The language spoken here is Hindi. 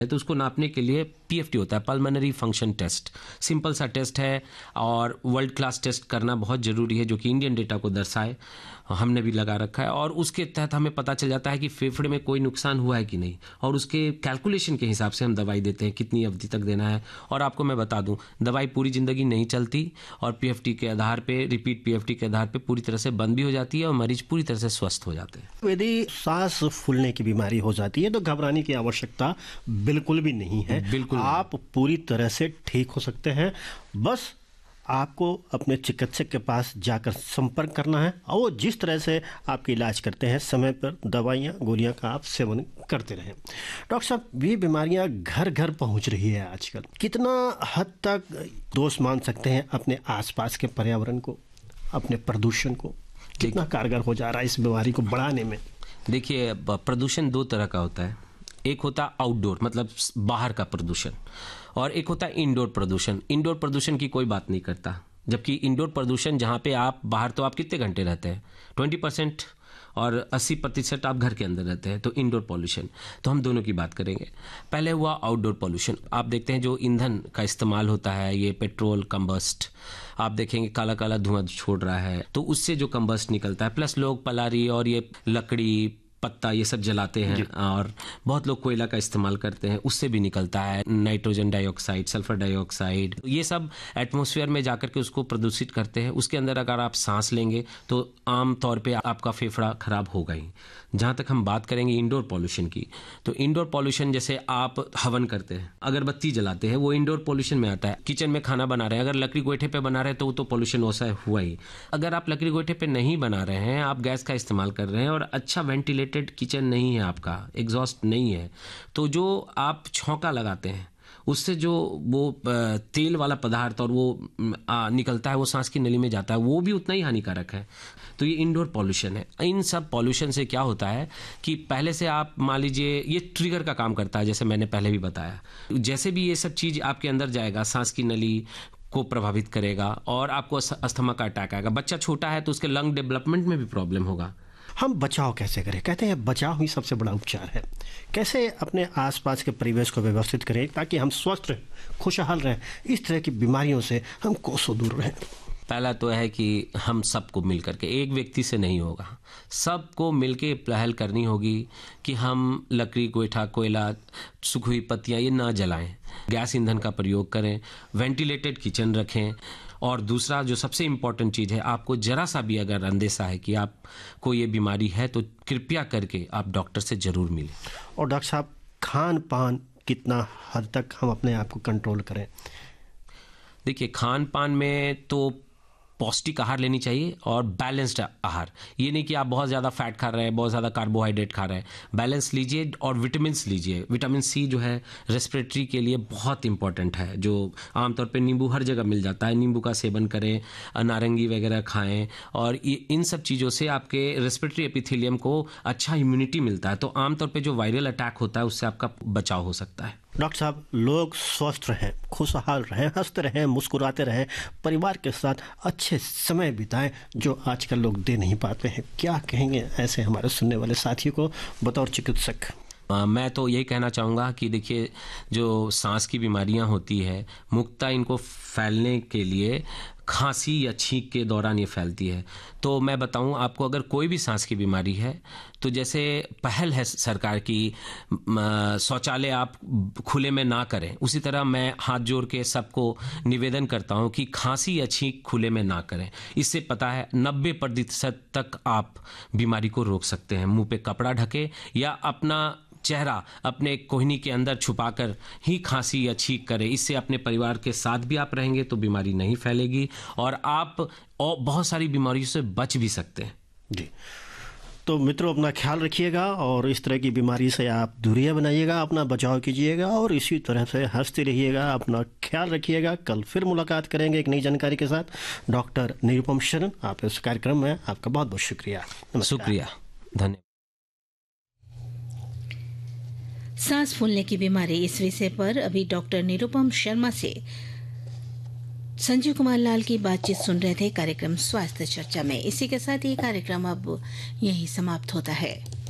तो उसको नापने के लिए पीएफटी होता है, पल्मोनरी फंक्शन टेस्ट। सिंपल सा टेस्ट है और वर्ल्ड क्लास टेस्ट करना बहुत ज़रूरी है, जो कि इंडियन डेटा को दर्शाए। हमने भी लगा रखा है और उसके तहत हमें पता चल जाता है कि फेफड़े में कोई नुकसान हुआ है कि नहीं, और उसके कैलकुलेशन के हिसाब से हम दवाई देते हैं, कितनी अवधि तक देना है। और आपको मैं बता दूं, दवाई पूरी ज़िंदगी नहीं चलती और पीएफटी के आधार पे, रिपीट पीएफटी के आधार पे पूरी तरह से बंद भी हो जाती है और मरीज पूरी तरह से स्वस्थ हो जाते हैं। यदि सांस फूलने की बीमारी हो जाती है तो घबराने की आवश्यकता बिल्कुल भी नहीं है। बिल्कुल आप पूरी तरह से ठीक हो सकते हैं। बस आपको अपने चिकित्सक के पास जाकर संपर्क करना है और वो जिस तरह से आपकी इलाज करते हैं, समय पर दवाइयाँ गोलियां का आप सेवन करते रहें। डॉक्टर साहब, ये बीमारियां घर घर पहुंच रही है आजकल, कितना हद तक दोष मान सकते हैं अपने आसपास के पर्यावरण को, अपने प्रदूषण को? कितना कारगर हो जा रहा है इस बीमारी को बढ़ाने में? देखिए, प्रदूषण दो तरह का होता है। एक होता है आउटडोर, मतलब बाहर का प्रदूषण, और एक होता है इंडोर प्रदूषण। इंडोर प्रदूषण की कोई बात नहीं करता, जबकि इंडोर प्रदूषण जहाँ पे आप बाहर तो आप कितने घंटे रहते हैं, 20%, और 80% आप घर के अंदर रहते हैं, तो इंडोर पॉल्यूशन। तो हम दोनों की बात करेंगे। पहले हुआ आउटडोर पॉल्यूशन। आप देखते हैं जो ईंधन का इस्तेमाल होता है, ये पेट्रोल कंबस्ट, आप देखेंगे काला काला धुआं छोड़ रहा है, तो उससे जो कंबस्ट निकलता है, प्लस लोग पलारी और ये लकड़ी, पत्ता, ये सब जलाते हैं, और बहुत लोग कोयला का इस्तेमाल करते हैं, उससे भी निकलता है नाइट्रोजन डाइऑक्साइड, सल्फर डाइऑक्साइड। ये सब एटमॉस्फेयर में जाकर के उसको प्रदूषित करते हैं। उसके अंदर अगर आप सांस लेंगे तो आम तौर पे आपका फेफड़ा खराब होगा ही। जहाँ तक हम बात करेंगे इंडोर पॉल्यूशन की, तो इंडोर पॉल्यूशन जैसे आप हवन करते हैं, अगरबत्ती जलाते हैं, वो इंडोर पॉल्यूशन में आता है। किचन में खाना बना रहे हैं, अगर लकड़ी गोईठे पे बना रहे हैं तो वो तो पॉल्यूशन वैसा हुआ ही। अगर आप लकड़ी गोईठे पे नहीं बना रहे हैं, आप गैस का इस्तेमाल कर रहे हैं और अच्छा वेंटिलेटेड किचन नहीं है आपका, एग्जॉस्ट नहीं है, तो जो आप छौंका लगाते हैं उससे जो वो तेल वाला पदार्थ और वो निकलता है, वो सांस की नली में जाता है, वो भी उतना ही हानिकारक है। तो ये इंडोर पॉल्यूशन है। इन सब पॉल्यूशन से क्या होता है कि पहले से आप मान लीजिए, ये ट्रिगर का काम करता है, जैसे मैंने पहले भी बताया। जैसे भी ये सब चीज़ आपके अंदर जाएगा, सांस की नली को प्रभावित करेगा और आपको अस्थमा का अटैक आएगा। बच्चा छोटा है तो उसके लंग डेवलपमेंट में भी प्रॉब्लम होगा। हम बचाव कैसे करें? कहते हैं बचाव ही सबसे बड़ा उपचार है। कैसे अपने आसपास के परिवेश को व्यवस्थित करें ताकि हम स्वस्थ रहें, खुशहाल रहें, इस तरह की बीमारियों से हम कोसों दूर रहें? पहला तो है कि हम सबको मिल करके, एक व्यक्ति से नहीं होगा, सबको मिलके पहल करनी होगी कि हम लकड़ी, गोईठा, कोयला, सूखी हुई पत्तियाँ ये ना जलाएं, गैस ईंधन का प्रयोग करें, वेंटिलेटेड किचन रखें। और दूसरा जो सबसे इम्पॉर्टेंट चीज़ है, आपको जरा सा भी अगर अंदेशा है कि आपको ये बीमारी है तो कृपया करके आप डॉक्टर से ज़रूर मिलें। और डॉक्टर साहब, खान पान कितना हद तक हम अपने आप को कंट्रोल करें? देखिए, खान पान में तो पौष्टिक आहार लेनी चाहिए और बैलेंस्ड आहार। ये नहीं कि आप बहुत ज़्यादा फैट खा रहे हैं, बहुत ज़्यादा कार्बोहाइड्रेट खा रहे हैं। बैलेंस लीजिए और विटामिन लीजिए। विटामिन सी जो है रेस्पिरेटरी के लिए बहुत इंपॉर्टेंट है, जो आमतौर पे नींबू हर जगह मिल जाता है, नींबू का सेवन करें, नारंगी वगैरह खाएं, और इन सब चीज़ों से आपके रेस्पिरेटरी एपिथेलियम को अच्छा इम्यूनिटी मिलता है। तो आमतौर पर जो वायरल अटैक होता है उससे आपका बचाव हो सकता है। डॉक्टर साहब, लोग स्वस्थ रहें, खुशहाल रहें, हंसते रहें, मुस्कुराते रहें, परिवार के साथ अच्छे समय बिताएं, जो आजकल लोग दे नहीं पाते हैं। क्या कहेंगे ऐसे हमारे सुनने वाले साथियों को बतौर चिकित्सक? मैं तो यही कहना चाहूँगा कि देखिए, जो सांस की बीमारियां होती है, मुख्यतः इनको फैलने के लिए खांसी या छींक के दौरान ये फैलती है। तो मैं बताऊं आपको, अगर कोई भी सांस की बीमारी है तो जैसे पहल है सरकार की, शौचालय आप खुले में ना करें, उसी तरह मैं हाथ जोड़ के सबको निवेदन करता हूं कि खांसी या छींक खुले में ना करें। इससे पता है 90% तक आप बीमारी को रोक सकते हैं। मुंह पे कपड़ा ढके या अपना चेहरा अपने कोहनी के अंदर छुपाकर ही खांसी या छींक करें। इससे अपने परिवार के साथ भी आप रहेंगे तो बीमारी नहीं फैलेगी और आप और बहुत सारी बीमारियों से बच भी सकते हैं। जी, तो मित्रों, अपना ख्याल रखिएगा और इस तरह की बीमारी से आप दूरियां बनाइएगा, अपना बचाव कीजिएगा और इसी तरह से हंसते रहिएगा, अपना ख्याल रखिएगा। कल फिर मुलाकात करेंगे एक नई जानकारी के साथ। डॉक्टर निरुपम शरण, आप इस कार्यक्रम में आपका बहुत बहुत शुक्रिया। शुक्रिया, धन्यवाद। सांस फूलने की बीमारी, इस विषय पर अभी डॉक्टर निरुपम शर्मा से संजीव कुमार लाल की बातचीत सुन रहे थे कार्यक्रम स्वास्थ्य चर्चा में। इसी के साथ ये कार्यक्रम अब यहीं समाप्त होता है।